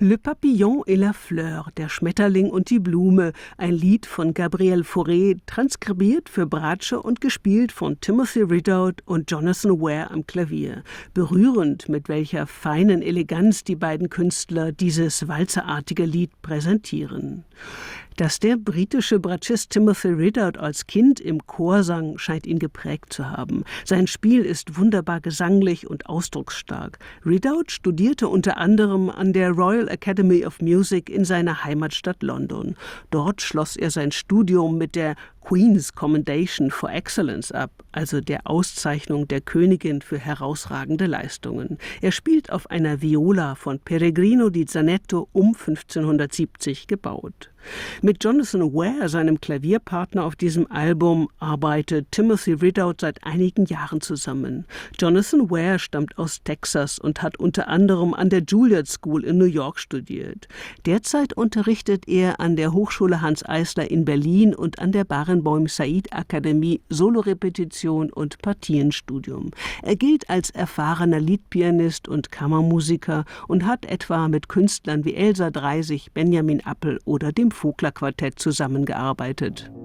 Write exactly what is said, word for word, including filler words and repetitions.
Le Papillon et la Fleur, der Schmetterling und die Blume, ein Lied von Gabriel Fauré, transkribiert für Bratsche und gespielt von Timothy Ridout und Jonathan Ware am Klavier. Berührend, mit welcher feinen Eleganz die beiden Künstler dieses walzerartige Lied präsentieren. Dass der britische Bratschist Timothy Ridout als Kind im Chor sang, scheint ihn geprägt zu haben. Sein Spiel ist wunderbar gesanglich und ausdrucksstark. Ridout studierte unter anderem an der Royal Academy of Music in seiner Heimatstadt London. Dort schloss er sein Studium mit der Queen's Commendation for Excellence ab, also der Auszeichnung der Königin für herausragende Leistungen. Er spielt auf einer Viola von Peregrino di Zanetto um fünfzehnhundertsiebzig gebaut. Mit Jonathan Ware, seinem Klavierpartner auf diesem Album, arbeitet Timothy Ridout seit einigen Jahren zusammen. Jonathan Ware stammt aus Texas und hat unter anderem an der Juilliard School in New York studiert. Derzeit unterrichtet er an der Hochschule Hanns Eisler in Berlin und an der Barenboim-Said-Akademie Solorepetition und Partienstudium. Er gilt als erfahrener Liedpianist und Kammermusiker und hat etwa mit Künstlern wie Elsa Dreisig, Benjamin Appel oder dem Vogler-Quartett zusammengearbeitet.